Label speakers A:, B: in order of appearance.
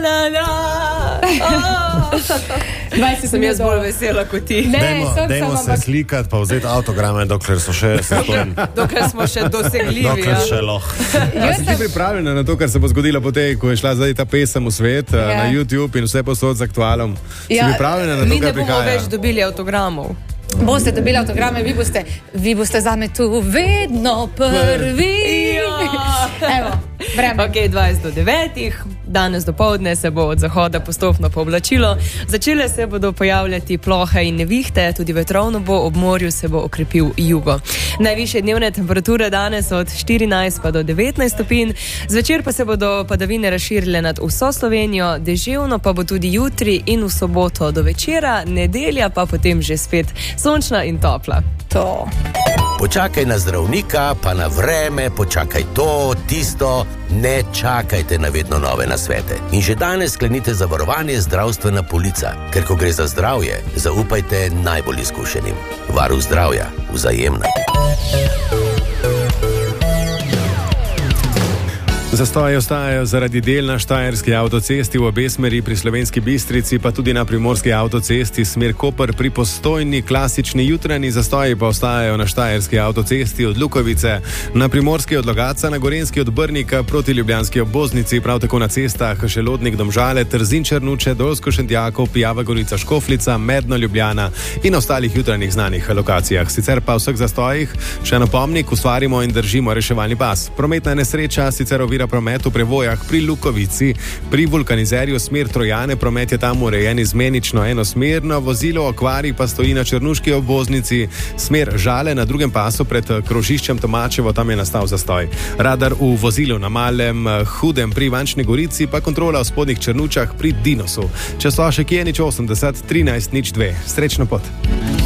A: Sem jaz bolj vesela kot ti.
B: Dajmo se slikati, pa vzeti autograme, dokler so še
A: dokler smo še dosegljivi.
B: Dokler še lahko.
C: A si ti pripravljena na to, kar se bo zgodilo potem, ko je šla zdaj ta pesem v svet, na YouTube in vse posod z aktualom? Si pripravljena na to, kar prihaja?
A: Mi ne bomo več dobili autogramov.
D: Boste dobili autograme, vi boste zame tu vedno prvi. Evo, vreme.
A: Ok, 20:09. Danes dopoldne se bo od zahoda postopno pooblačilo. Začele se bodo pojavljati plohe in nevihte, tudi vetrovno bo, ob morju se bo okrepil jugo. Najvišje dnevne temperature danes od 14 pa do 19 stopinj, zvečer pa se bodo padavine razširile nad vso Slovenijo, deževno pa bo tudi jutri in v soboto do večera, nedelja pa potem že spet sončna in topla.
D: To.
E: Počakaj na zdravnika, pa na vreme, počakaj to, tisto, ne čakajte na vedno nove nasvete. In že danes sklenite zavarovanje zdravstvena polica, ker ko gre za zdravje, zaupajte najbolj izkušenim. Varuh zdravja, Vzajemna.
C: Zastoji ostajajo zaradi del na štajerski avtocesti v obe smeri pri Slovenski Bistrici, pa tudi na primorski avtocesti smer Koper pri Postojni. Klasični jutranji zastoji pa ostajajo na štajerski avtocesti od Lukovice, na primorski od Logatca, na gorenjski od Brnika proti ljubljanski obvoznici, prav tako na cestah Šelodnik Domžale, Trzin Črnuče, Dolsko Šentjakov, Pijava Gorica Škofljica, Medno Ljubljana in ostalih jutranjih znanih lokacijah. Sicer pa v vseh zastojih še napomnik, ustvarimo in držimo reševalni pas. Prometna nesreča sicer ovira promet v Prevojah pri Lukovici, pri vulkanizerju smer Trojane, promet je tam urejen izmenično enosmerno, vozilo Akvarij pa stoji na črnuški obvoznici, smer Žale na drugem pasu pred krožiščem Tomačevo, tam je nastal zastoj. Radar v vozilu na Malem Hudem pri Ivančni Gorici, pa kontrola v spodnjih Črnučah pri Dinosu. Časovšek je 80 13 02. Srečno pot.